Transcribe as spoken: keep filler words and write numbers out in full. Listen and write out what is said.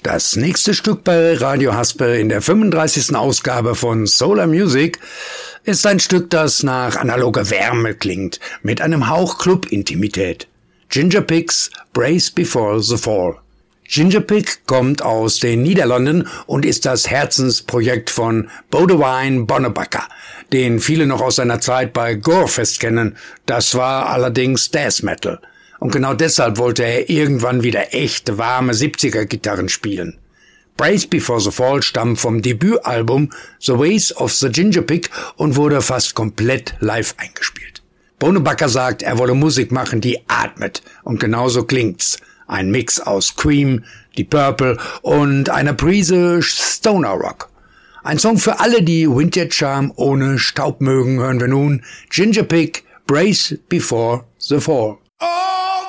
Das nächste Stück bei Radio Haspel in der fünfunddreißigsten Ausgabe von Solar Music ist ein Stück, das nach analoger Wärme klingt, mit einem Hauch Club-Intimität. Ginger Pig's Brace Before the Fall. Ginger Pig kommt aus den Niederlanden und ist das Herzensprojekt von Boudewijn Bonnebakker, den viele noch aus seiner Zeit bei Gorefest kennen. Das war allerdings Death Metal. Und genau deshalb wollte er irgendwann wieder echte, warme siebziger-Gitarren spielen. Brace Before the Fall stammt vom Debütalbum The Ways of the Ginger Pig und wurde fast komplett live eingespielt. Bonnebakker sagt, er wolle Musik machen, die atmet. Und genauso klingt's. Ein Mix aus Cream, Deep Purple und einer Prise Stoner Rock. Ein Song für alle, die Vintage Charm ohne Staub mögen, hören wir nun Ginger Pig, Brace Before the Fall. Oh!